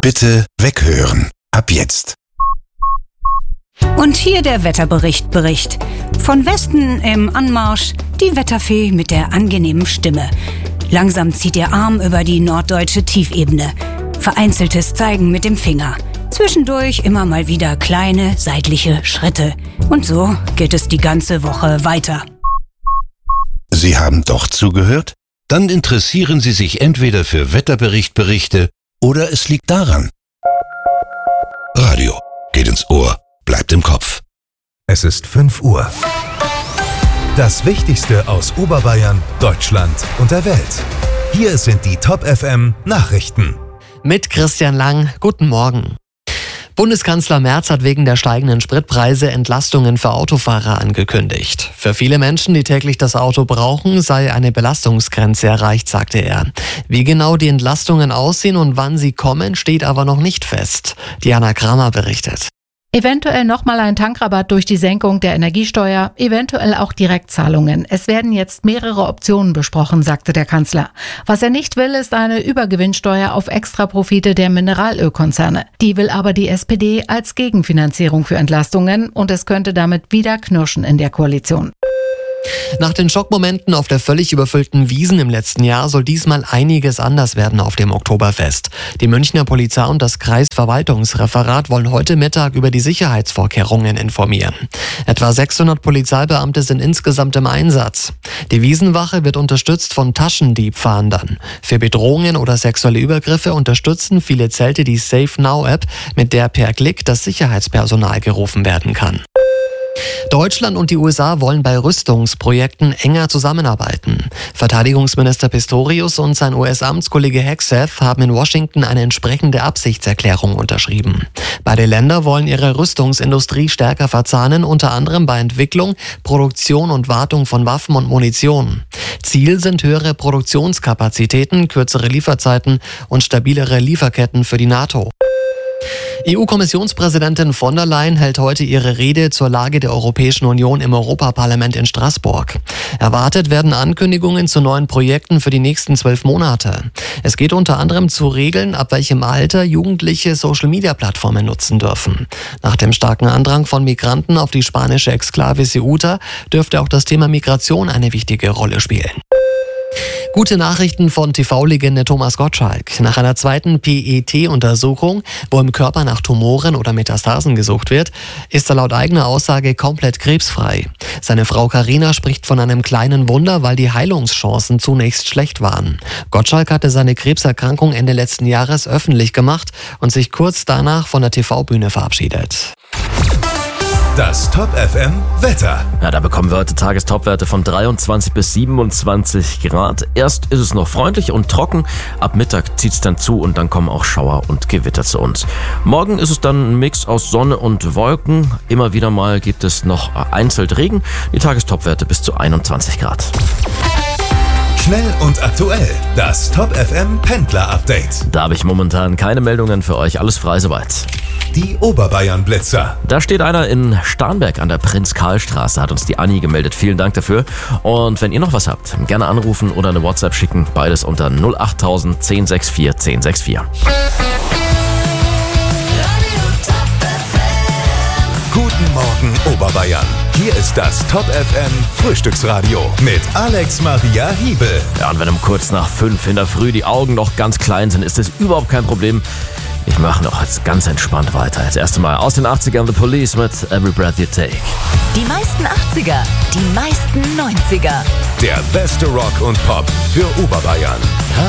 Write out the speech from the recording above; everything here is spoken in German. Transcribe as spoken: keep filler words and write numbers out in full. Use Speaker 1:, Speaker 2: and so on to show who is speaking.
Speaker 1: Bitte weghören. Ab jetzt.
Speaker 2: Und hier der Wetterbericht Bericht. Von Westen im Anmarsch die Wetterfee mit der angenehmen Stimme. Langsam zieht ihr Arm über die norddeutsche Tiefebene. Vereinzeltes Zeigen mit dem Finger. Zwischendurch immer mal wieder kleine seitliche Schritte. Und so geht es die ganze Woche weiter.
Speaker 1: Sie haben doch zugehört? Dann interessieren Sie sich entweder für Wetterbericht-Berichte oder es liegt daran. Radio geht ins Ohr, bleibt im Kopf.
Speaker 3: Es ist fünf Uhr. Das Wichtigste aus Oberbayern, Deutschland und der Welt. Hier sind die Top F M Nachrichten.
Speaker 4: Mit Christian Lang, guten Morgen. Bundeskanzler Merz hat wegen der steigenden Spritpreise Entlastungen für Autofahrer angekündigt. Für viele Menschen, die täglich das Auto brauchen, sei eine Belastungsgrenze erreicht, sagte er. Wie genau die Entlastungen aussehen und wann sie kommen, steht aber noch nicht fest. Diana Kramer berichtet.
Speaker 5: Eventuell nochmal ein Tankrabatt durch die Senkung der Energiesteuer, eventuell auch Direktzahlungen. Es werden jetzt mehrere Optionen besprochen, sagte der Kanzler. Was er nicht will, ist eine Übergewinnsteuer auf Extraprofite der Mineralölkonzerne. Die will aber die S P D als Gegenfinanzierung für Entlastungen und es könnte damit wieder knirschen in der Koalition.
Speaker 4: Nach den Schockmomenten auf der völlig überfüllten Wiesn im letzten Jahr soll diesmal einiges anders werden auf dem Oktoberfest. Die Münchner Polizei und das Kreisverwaltungsreferat wollen heute Mittag über die Sicherheitsvorkehrungen informieren. Etwa sechshundert Polizeibeamte sind insgesamt im Einsatz. Die Wiesenwache wird unterstützt von Taschendiebfahndern. Für Bedrohungen oder sexuelle Übergriffe unterstützen viele Zelte die Safe Now App, mit der per Klick das Sicherheitspersonal gerufen werden kann. Deutschland und die U S A wollen bei Rüstungsprojekten enger zusammenarbeiten. Verteidigungsminister Pistorius und sein U S-Amtskollege Hegseth haben in Washington eine entsprechende Absichtserklärung unterschrieben. Beide Länder wollen ihre Rüstungsindustrie stärker verzahnen, unter anderem bei Entwicklung, Produktion und Wartung von Waffen und Munition. Ziel sind höhere Produktionskapazitäten, kürzere Lieferzeiten und stabilere Lieferketten für die NATO. E U-Kommissionspräsidentin von der Leyen hält heute ihre Rede zur Lage der Europäischen Union im Europaparlament in Straßburg. Erwartet werden Ankündigungen zu neuen Projekten für die nächsten zwölf Monate. Es geht unter anderem zu Regeln, ab welchem Alter Jugendliche Social-Media-Plattformen nutzen dürfen. Nach dem starken Andrang von Migranten auf die spanische Exklave Ceuta dürfte auch das Thema Migration eine wichtige Rolle spielen. Gute Nachrichten von T V-Legende Thomas Gottschalk. Nach einer zweiten P E T-Untersuchung, wo im Körper nach Tumoren oder Metastasen gesucht wird, ist er laut eigener Aussage komplett krebsfrei. Seine Frau Carina spricht von einem kleinen Wunder, weil die Heilungschancen zunächst schlecht waren. Gottschalk hatte seine Krebserkrankung Ende letzten Jahres öffentlich gemacht und sich kurz danach von der T V-Bühne verabschiedet.
Speaker 3: Das Top F M Wetter.
Speaker 6: Ja, da bekommen wir heute Tagestopwerte von dreiundzwanzig bis siebenundzwanzig Grad. Erst ist es noch freundlich und trocken, ab Mittag zieht es dann zu und dann kommen auch Schauer und Gewitter zu uns. Morgen ist es dann ein Mix aus Sonne und Wolken. Immer wieder mal gibt es noch einzeln Regen. Die Tagestopwerte bis zu einundzwanzig Grad.
Speaker 3: Schnell und aktuell. Das Top F M Pendler Update.
Speaker 6: Da habe ich momentan keine Meldungen für euch. Alles frei soweit.
Speaker 3: Die Oberbayern Blitzer.
Speaker 6: Da steht einer in Starnberg an der Prinz-Karl-Straße, hat uns die Anni gemeldet. Vielen Dank dafür. Und wenn ihr noch was habt, gerne anrufen oder eine WhatsApp schicken. Beides unter null acht null null eins sechs vier eins sechs vier.
Speaker 3: Guten Morgen Oberbayern. Hier ist das Top F M Frühstücksradio mit Alex Maria Hiebel.
Speaker 6: Ja, und wenn um kurz nach fünf in der Früh die Augen noch ganz klein sind, ist das überhaupt kein Problem. Ich mache noch jetzt ganz entspannt weiter. Als erstes Mal aus den achtzigern The Police mit Every Breath You Take.
Speaker 7: Die meisten achtziger, die meisten neunziger.
Speaker 3: Der beste Rock und Pop für Oberbayern.